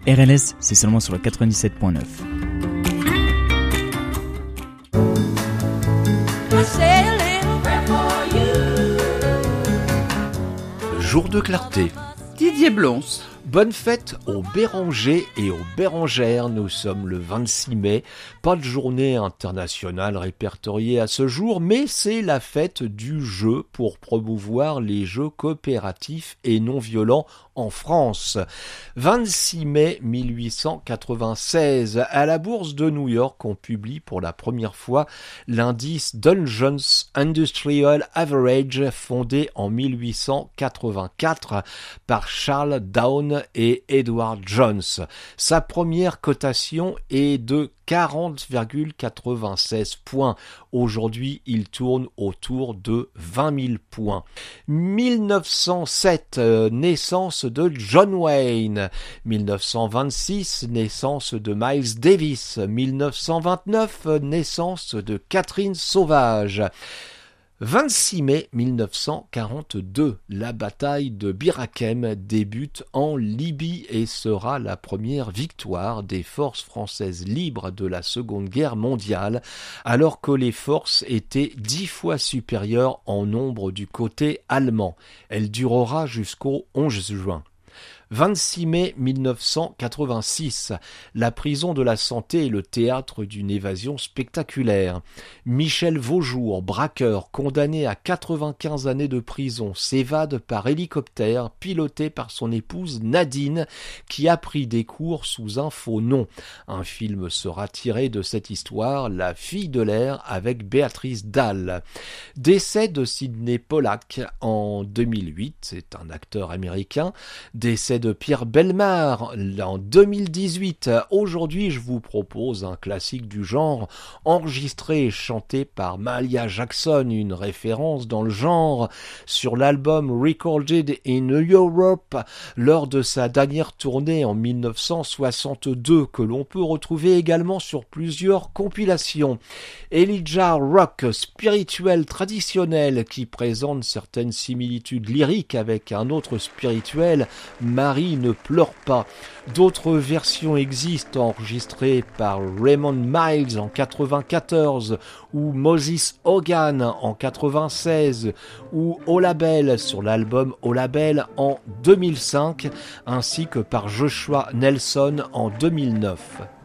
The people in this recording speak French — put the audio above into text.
RLS, c'est seulement sur le 97.9. Jour de clarté. Didier Blons. Bonne fête aux Bérangers et aux Bérangères, nous sommes le 26 mai, pas de journée internationale répertoriée à ce jour, mais c'est la fête du jeu pour promouvoir les jeux coopératifs et non violents en France. 26 mai 1896, à la bourse de New York, on publie pour la première fois l'indice Dow Jones Industrial Average, fondé en 1884 par Charles Down et Edward Jones. Sa première cotation est de 40,96 points. Aujourd'hui, il tourne autour de 20 000 points. 1907, naissance de John Wayne. 1926, naissance de Miles Davis. 1929, naissance de Catherine Sauvage. 26 mai 1942, la bataille de Bir Hakeim débute en Libye et sera la première victoire des forces françaises libres de la Seconde Guerre mondiale, alors que les forces étaient 10 fois supérieures en nombre du côté allemand. Elle durera jusqu'au 11 juin. 26 mai 1986, la prison de la Santé est le théâtre d'une évasion spectaculaire. Michel Vaujour, braqueur, condamné à 95 années de prison, s'évade par hélicoptère, piloté par son épouse Nadine, qui a pris des cours sous un faux nom. Un film sera tiré de cette histoire, La fille de l'air, avec Béatrice Dalle. Décès de Sidney Pollack en 2008, c'est un acteur américain. Décès de Pierre Bellemare en 2018. Aujourd'hui, je vous propose un classique du genre, enregistré et chanté par Mahalia Jackson, une référence dans le genre, sur l'album Recorded in Europe lors de sa dernière tournée en 1962, que l'on peut retrouver également sur plusieurs compilations. Elijah Rock, spirituel traditionnel qui présente certaines similitudes lyriques avec un autre spirituel, Marie ne pleure pas. D'autres versions existent, enregistrées par Raymond Miles en 94 ou Moses Hogan en 96 ou Au Label sur l'album Au Label en 2005 ainsi que par Joshua Nelson en 2009.